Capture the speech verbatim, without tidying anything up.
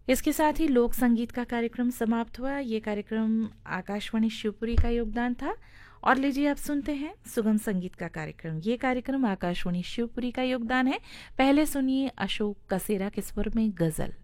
इसके साथ ही लोक संगीत का कार्यक्रम समाप्त हुआ। ये कार्यक्रम आकाशवाणी शिवपुरी का योगदान था। और लीजिए अब सुनते हैं सुगम संगीत का कार्यक्रम। ये कार्यक्रम आकाशवाणी शिवपुरी का योगदान है। पहले सुनिए अशोक कसेरा के स्वर में गजल।